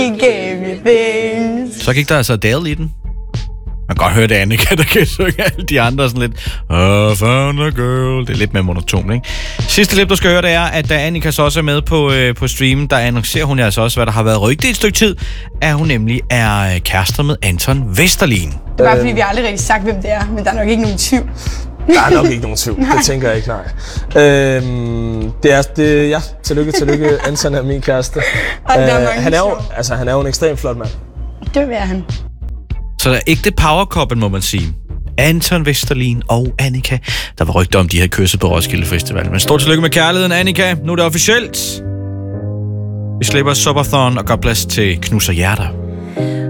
Så gik der altså Adele i den. Man kan godt høre, det er Annika, der kan synge alle de andre sådan lidt. I found a girl. Det er lidt mere monoton, ikke? Sidste klip, du skal høre, det er, at da Annika så også er med på streamen, der annoncerer hun altså også, hvad der har været rygtet et stykke tid, at hun nemlig er kærester med Anton Vesterlin. Det er bare fordi, vi har aldrig rigtig sagt, hvem det er, men der er nok ikke nogen tvivl. Der er nok ikke nogen tvivl, det tænker jeg ikke, nej. Ja, tillykke, Anton er min kæreste. Han er jo en ekstremt flot mand. Det vil han. Så der er ægte power couple, må man sige. Anton Vesterlin og Annika. Der var rygter om, de havde kysset på Roskilde Festival. Men stort tillykke med kærligheden, Annika. Nu er det officielt. Vi slipper Subathon og gør plads til Knus og Hjerter.